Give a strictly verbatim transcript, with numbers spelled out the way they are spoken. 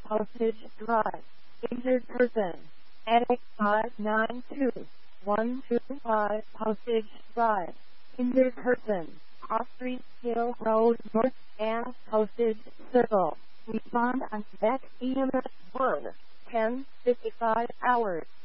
Postage Drive. Injured person. Attic five nine two one two five Postage Drive. Injured person. Cross Street Hill Road North and Postage Circle. Respond on back E M S one. ten fifty-five hours.